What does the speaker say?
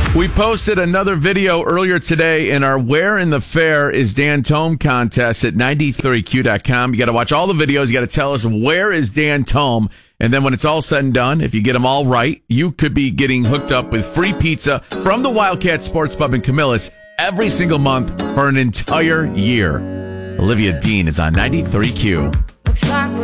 We posted another video earlier today in our Where in the Fair is Dan Tome contest at 93q.com. You got to watch all the videos. You got to tell us where is Dan Tome. And then when it's all said and done, if you get them all right, you could be getting hooked up with free pizza from the Wildcat Sports Pub in Camillus every single month for an entire year. Olivia Dean is on 93Q.